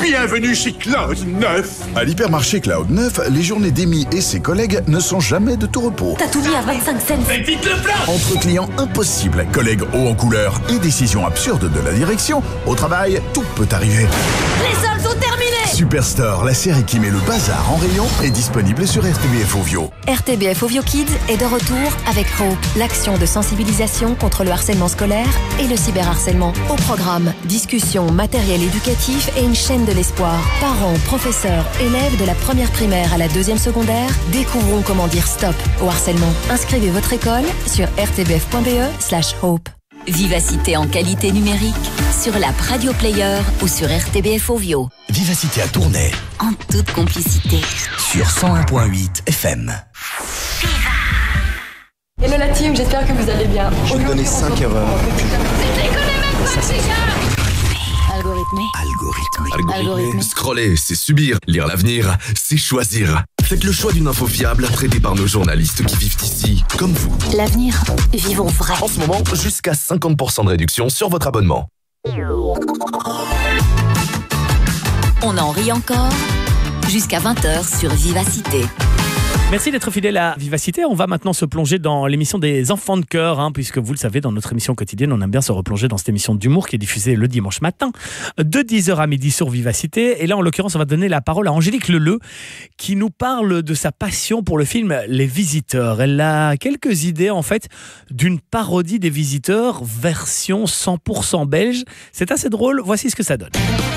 Bienvenue chez Cloud 9. À l'hypermarché Cloud 9, les journées d'Amy et ses collègues ne sont jamais de tout repos. T'as tout mis à 25 cents. Mais dites le plan. Entre clients impossibles, collègues hauts en couleur et décisions absurdes de la direction, au travail, tout peut arriver. Les soldes sont terminés. Superstore, la série qui met le bazar en rayon, est disponible sur RTBF Ovio. RTBF Ovio Kids est de retour avec Hope, l'action de sensibilisation contre le harcèlement scolaire et le cyberharcèlement. Au programme, discussion, matériel éducatif et une chaîne de l'espoir. Parents, professeurs, élèves de la première primaire à la deuxième secondaire découvrons comment dire stop au harcèlement. Inscrivez votre école sur rtbf.be/hope. Vivacité en qualité numérique sur l'app Radio Player ou sur RTBF Ovio. Vivacité à Tournai. En toute complicité. Sur 101.8 FM. Hello la team, j'espère que vous allez bien. Je vais te donner 5 erreurs. Algorithmé. Scroller, c'est subir. Lire l'avenir, c'est choisir. Faites le choix d'une info fiable, traitée par nos journalistes qui vivent ici, comme vous. L'avenir, vivons vrai. En ce moment, jusqu'à 50% de réduction sur votre abonnement. On en rit encore jusqu'à 20h sur Vivacité. Merci d'être fidèle à Vivacité. On va maintenant se plonger dans l'émission des enfants de cœur, puisque vous le savez, dans notre émission quotidienne, on aime bien se replonger dans cette émission d'humour qui est diffusée le dimanche matin, de 10h à midi sur Vivacité. Et là, en l'occurrence, on va donner la parole à Angélique Leleu, qui nous parle de sa passion pour le film Les Visiteurs. Elle a quelques idées, en fait, d'une parodie des Visiteurs, version 100% belge. C'est assez drôle. Voici ce que ça donne.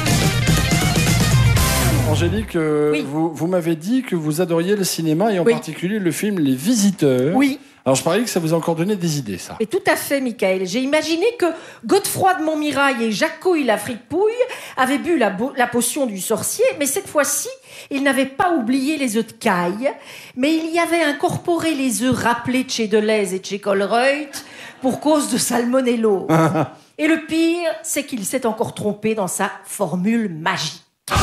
Angélique, Oui. vous m'avez dit que vous adoriez le cinéma et en particulier le film Les Visiteurs. Oui. Alors je parie que ça vous a encore donné des idées, ça. Mais tout à fait, Michael. J'ai imaginé que Godefroy de Montmirail et Jacouille la fripouille avaient bu la potion du sorcier, mais cette fois-ci, ils n'avaient pas oublié les œufs de caille, mais il y avait incorporé les œufs rappelés de chez Deleuze et de chez Colruyt pour cause de salmonello. Et le pire, c'est qu'il s'est encore trompé dans sa formule magique.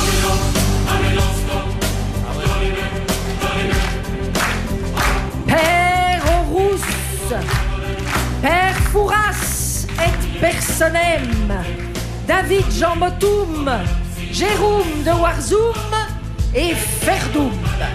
Père aux rousses, Père Fouras et personnem, David Jean Motoum, Jérôme de Warzoum et Ferdoum.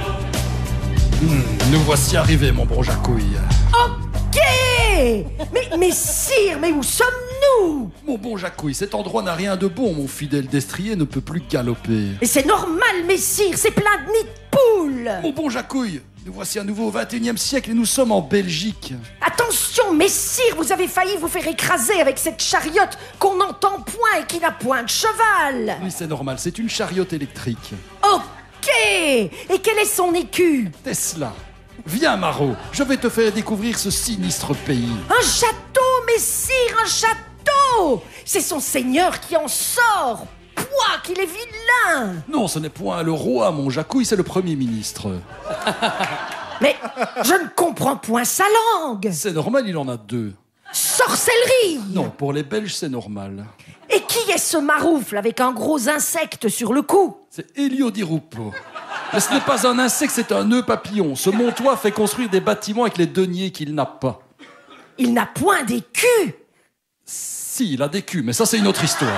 Nous voici arrivés, mon bon Jacouille. Ok. Mais sire, mais où sommes-nous? Mon bon Jacouille, cet endroit n'a rien de bon. Mon fidèle destrier ne peut plus galoper. Mais c'est normal, messire, c'est plein de nids de poules. Mon bon Jacouille, nous voici à nouveau au 21e siècle et nous sommes en Belgique. Attention, messire, vous avez failli vous faire écraser avec cette chariote qu'on n'entend point et qui n'a point de cheval. Oui, c'est normal, c'est une chariote électrique. Ok. Et quel est son écu? Tesla. Viens, Marot, je vais te faire découvrir ce sinistre pays. Un château, messire, un château. C'est son seigneur qui en sort. Pouah, qu'il est vilain. Non, ce n'est point le roi, mon Jacouille, c'est le Premier ministre. Mais je ne comprends point sa langue. C'est normal, il en a 2. Sorcellerie. Non, pour les Belges, c'est normal. Et qui est ce maroufle avec un gros insecte sur le cou? C'est Elio Di Rupo. Mais ce n'est pas un insecte, c'est un nœud papillon. Ce montois fait construire des bâtiments avec les deniers qu'il n'a pas. Il n'a point d'écu. Si, il a des culs, mais ça, c'est une autre histoire.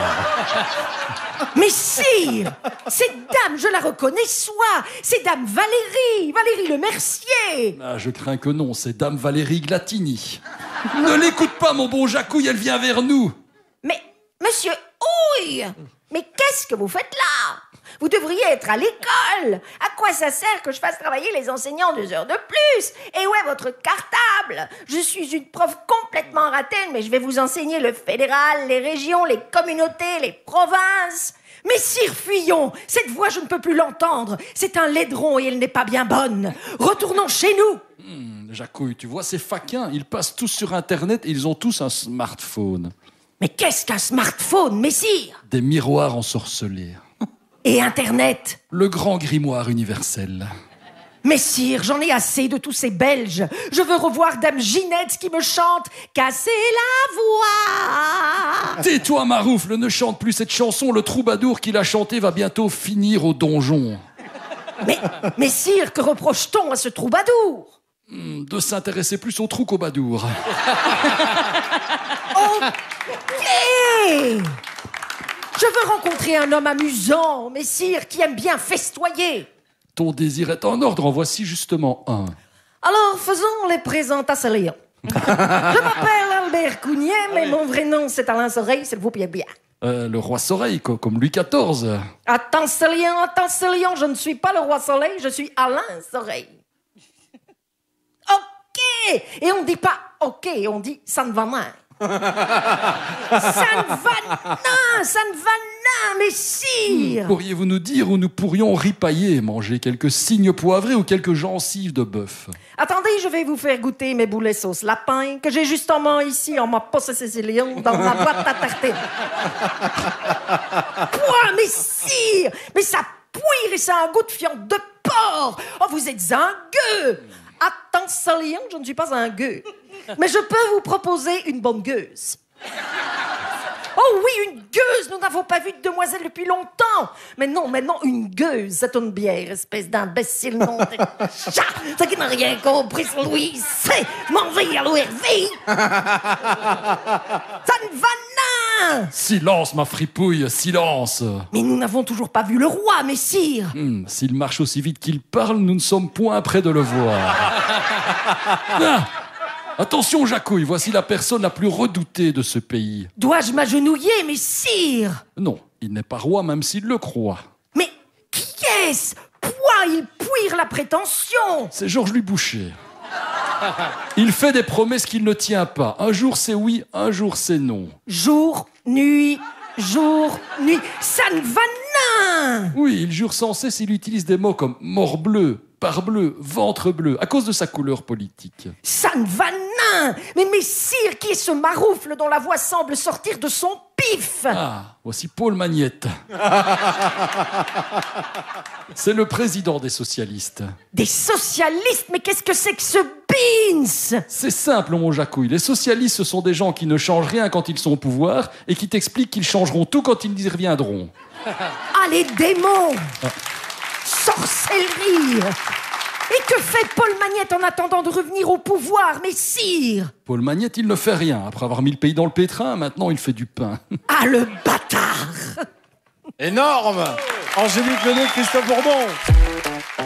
Mais sire, cette dame, je la reconnais soit. C'est dame Valérie, Valérie Le Mercier. Ah, je crains que non, c'est dame Valérie Glatini. Ne l'écoute pas, mon bon Jacouille, elle vient vers nous. Mais, monsieur Houille, mais qu'est-ce que vous faites là? Vous devriez être à l'école. À quoi ça sert que je fasse travailler les enseignants 2 heures de plus? Et où est votre cartable? Je suis une prof complètement ratée, mais je vais vous enseigner le fédéral, les régions, les communautés, les provinces. Mais sire, fuyons. Cette voix, je ne peux plus l'entendre. C'est un laidron et elle n'est pas bien bonne. Retournons chez nous. Jacouille, tu vois, ces faquins, ils passent tous sur Internet et ils ont tous un smartphone. Mais qu'est-ce qu'un smartphone, messire? Des miroirs ensorcelés. Et Internet? Le grand grimoire universel. Messire, j'en ai assez de tous ces Belges. Je veux revoir dame Ginette qui me chante « Cassez la voix ». Tais-toi, Maroufle, ne chante plus cette chanson. Le troubadour qui l'a chantée va bientôt finir au donjon. Mais sire, que reproche-t-on à ce troubadour? De s'intéresser plus au trou qu'au badour. Ok. Je veux rencontrer un homme amusant, messire, qui aime bien festoyer. Ton désir est en ordre, en voici justement un. Alors, faisons les présentations. Je m'appelle Albert Cougnet, mais mon vrai nom, c'est Alain Soreille, s'il vous plaît bien. Le roi Soleil, comme Louis XIV. Attention, je ne suis pas le roi Soleil, je suis Alain Soreille. OK. Et on dit pas OK, on dit ça ne va pas. Ça ne va pas, messire. Pourriez-vous nous dire où nous pourrions ripailler, manger quelques cygnes poivrés ou quelques gencives de bœuf? Attendez, je vais vous faire goûter mes boulets sauce lapin que j'ai justement ici en ma possession dans ma boîte à tartiner. Quoi, messire? Mais ça pouire et ça a un goût de fiente de porc. Oh, vous êtes un gueux. Attention, je ne suis pas un gueux. Mais je peux vous proposer une bonne gueuse. Oh oui, une gueuse. Nous n'avons pas vu de demoiselle depuis longtemps. Mais non, une gueuse, c'est une bière, espèce d'imbécile non de chat. Ça qui n'a rien compris sur Louis C. Je m'en vais à l'ORV. Ça ne va nain. Silence, ma fripouille, silence. Mais nous n'avons toujours pas vu le roi, messire. S'il marche aussi vite qu'il parle, nous ne sommes point près de le voir. Ah, attention, Jacouille, voici la personne la plus redoutée de ce pays. Dois-je m'agenouiller, messire? Non, il n'est pas roi, même s'il le croit. Mais qui est-ce? Pourquoi il pouire la prétention? C'est Georges-Louis Boucher. Il fait des promesses qu'il ne tient pas. Un jour c'est oui, un jour c'est non. Jour, nuit, ça ne va nain. Oui, il jure sans cesse, il utilise des mots comme morbleu, parbleu, ventre bleu, à cause de sa couleur politique. Ça ne va nain. Mais messire, qui est ce maroufle dont la voix semble sortir de son pif? Ah, voici Paul Magnette. C'est le président des socialistes. Des socialistes? Mais qu'est-ce que c'est que ce beans? C'est simple, mon Jacouille. Les socialistes, ce sont des gens qui ne changent rien quand ils sont au pouvoir et qui t'expliquent qu'ils changeront tout quand ils y reviendront. Ah, les démons! Sorcellerie! Et que fait Paul Magnette en attendant de revenir au pouvoir, messire? Paul Magnette, il ne fait rien. Après avoir mis le pays dans le pétrin, maintenant il fait du pain. Ah, le bâtard! Énorme! Angélique Lenné, Christophe Bourbon.